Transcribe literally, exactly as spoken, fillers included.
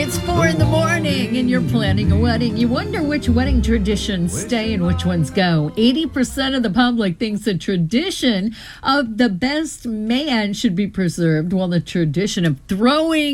It's four in the morning and you're planning a wedding. You wonder which wedding traditions stay and which ones go. eighty percent of the public thinks the tradition of the best man should be preserved, while the tradition of throwing